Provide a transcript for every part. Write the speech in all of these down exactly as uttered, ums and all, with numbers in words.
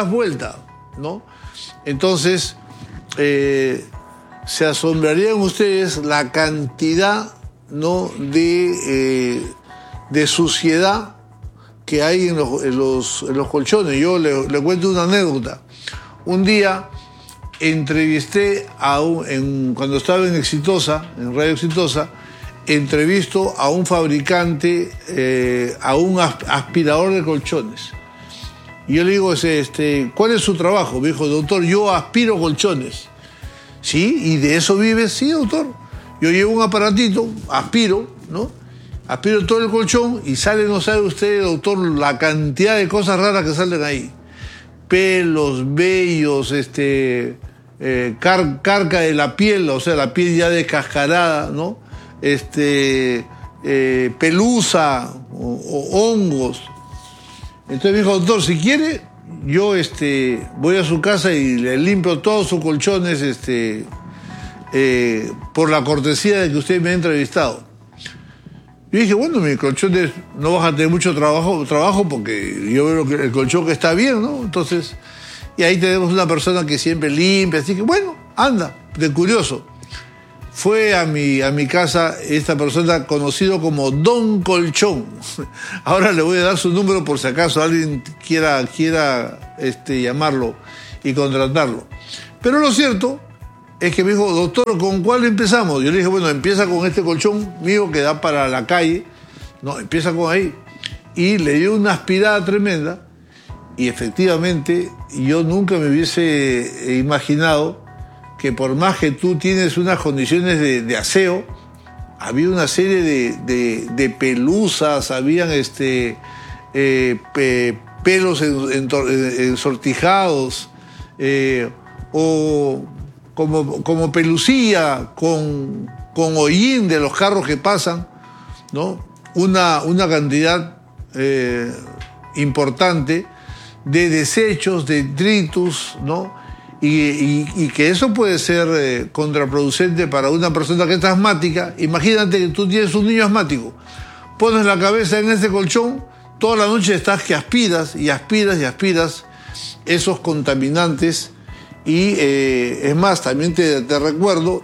das vuelta, ¿no? Entonces, eh, se asombrarían ustedes la cantidad, ¿no?, de, eh, de suciedad que hay en los, en los, en los colchones. Yo le, le cuento una anécdota. Un día entrevisté a un, en, cuando estaba en Exitosa, en Radio Exitosa, entrevisto a un fabricante, eh, a un aspirador de colchones. Y yo le digo, este, ¿cuál es su trabajo? Me dijo, doctor, yo aspiro colchones. ¿Sí? ¿Y de eso vives? Sí, doctor. Yo llevo un aparatito, aspiro, ¿no? Aspiro todo el colchón y sale, no sabe usted, doctor, la cantidad de cosas raras que salen ahí. Pelos, vellos, este, eh, car, carca de la piel, o sea, la piel ya descascarada, ¿no? Este, eh, pelusa o, o hongos. Entonces me dijo, doctor, si quiere, yo este, voy a su casa y le limpio todos sus colchones este, eh, por la cortesía de que usted me ha entrevistado. Yo dije, bueno, mis colchones no vas a tener mucho trabajo, trabajo porque yo veo que el colchón que está bien, ¿no? Entonces, y ahí tenemos una persona que siempre limpia, así que bueno, anda, de curioso. Fue a mi, a mi casa esta persona conocido como Don Colchón. Ahora le voy a dar su número por si acaso alguien quiera, quiera este, llamarlo y contratarlo. Pero lo cierto es que me dijo, doctor, ¿con cuál empezamos? Yo le dije, bueno, empieza con este colchón mío que da para la calle. No, empieza con ahí. Y le dio una aspirada tremenda. Y efectivamente, yo nunca me hubiese imaginado que por más que tú tienes unas condiciones de, de aseo, había una serie de, de, de pelusas, habían este, eh, pe, pelos ensortijados, eh, o como, como pelusilla con, con hollín de los carros que pasan, ¿no? Una, una cantidad eh, importante de desechos, de detritus, ¿no? Y, y, y que eso puede ser eh, contraproducente para una persona que es asmática. Imagínate que tú tienes un niño asmático, pones la cabeza en ese colchón, toda la noche estás que aspiras y aspiras y aspiras esos contaminantes. Y eh, es más, también te, te recuerdo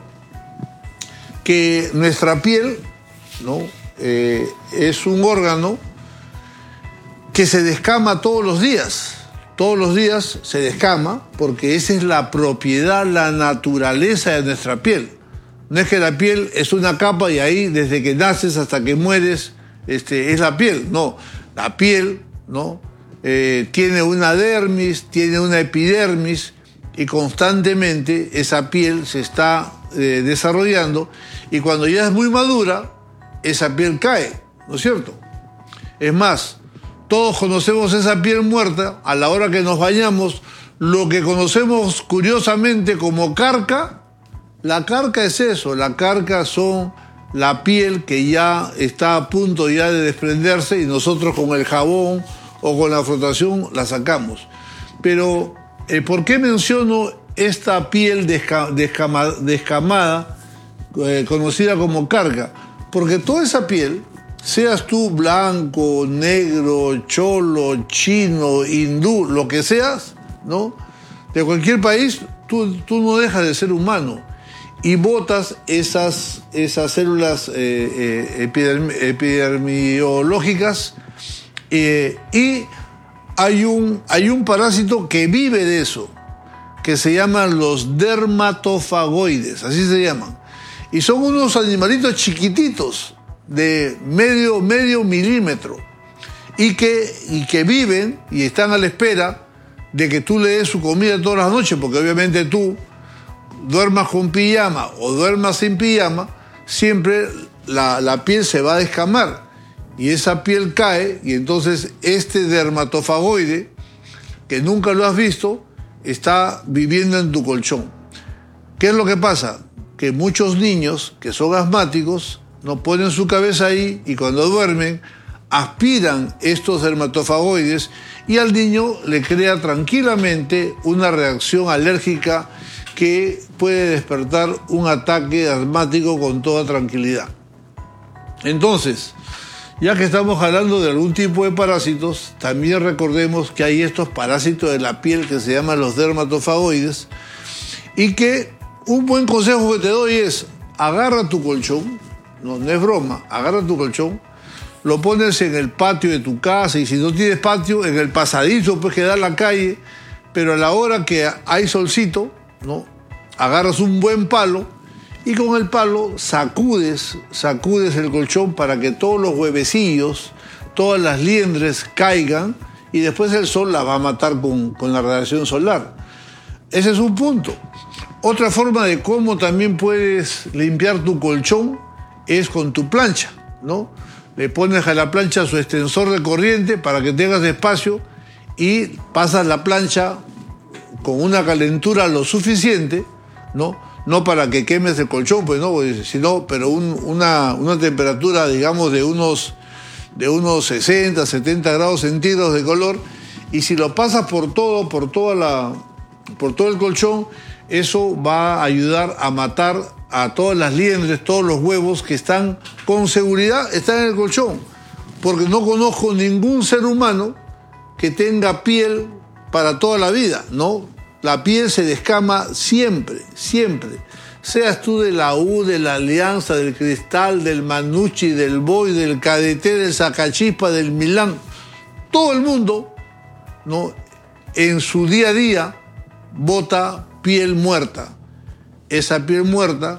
que nuestra piel, ¿no?, eh, es un órgano que se descama todos los días. Todos los días se descama porque esa es la propiedad, la naturaleza de nuestra piel. No es que la piel es una capa y ahí desde que naces hasta que mueres este, es la piel. No, la piel, ¿no?, eh, tiene una dermis, tiene una epidermis y constantemente esa piel se está eh, desarrollando y cuando ya es muy madura, esa piel cae, ¿no es cierto? Es más, todos conocemos esa piel muerta a la hora que nos bañamos, lo que conocemos curiosamente como carca. La carca es eso, la carca son la piel que ya está a punto ya de desprenderse y nosotros con el jabón o con la frotación la sacamos. Pero, eh, ¿por qué menciono esta piel desca descama descamada, eh, conocida como carca? Porque toda esa piel, seas tú blanco, negro, cholo, chino, hindú, lo que seas, ¿no?, de cualquier país, tú, tú no dejas de ser humano y botas esas, esas células eh, eh, epidermi epidemiológicas eh, y hay un, hay un parásito que vive de eso, que se llaman los dermatofagoides, así se llaman, y son unos animalitos chiquititos, de medio, medio milímetro y que, y que viven y están a la espera de que tú le des su comida todas las noches, porque obviamente tú duermas con pijama o duermas sin pijama, siempre la, la piel se va a descamar y esa piel cae y entonces este dermatofagoide, que nunca lo has visto, está viviendo en tu colchón. ¿Qué es lo que pasa? Que muchos niños que son asmáticos no ponen su cabeza ahí y cuando duermen aspiran estos dermatofagoides y al niño le crea tranquilamente una reacción alérgica que puede despertar un ataque asmático con toda tranquilidad. Entonces, Ya que estamos hablando de algún tipo de parásitos, también recordemos que hay estos parásitos de la piel que se llaman los dermatofagoides, y que un buen consejo que te doy es: agarra tu colchón, no, no es broma, agarra tu colchón, lo pones en el patio de tu casa, y si no tienes patio, en el pasadizo, pues que da a la calle, pero a la hora que hay solcito, ¿no?, agarras un buen palo y con el palo sacudes, sacudes el colchón para que todos los huevecillos, todas las liendres caigan, y después el sol las va a matar con, con la radiación solar. Ese es un punto. Otra forma de cómo también puedes limpiar tu colchón es con tu plancha, ¿no? Le pones a la plancha su extensor de corriente para que tengas espacio y pasas la plancha con una calentura lo suficiente, ¿no? No para que quemes el colchón, pues no, sino, pero un, una, una temperatura, digamos, de unos, de unos sesenta, setenta grados centígrados de color, y si lo pasas por todo, por toda la, por todo el colchón, eso va a ayudar a matar a todas las liendres, todos los huevos que están, con seguridad, están en el colchón, porque no conozco ningún ser humano que tenga piel para toda la vida, ¿no? La piel se descama siempre, siempre. Seas tú de la U, de la Alianza, del Cristal, del Manucci, del Boy, del K D T, del Sacachispa, del Milán. Todo el mundo, ¿no?, en su día a día bota piel muerta. Esa piel muerta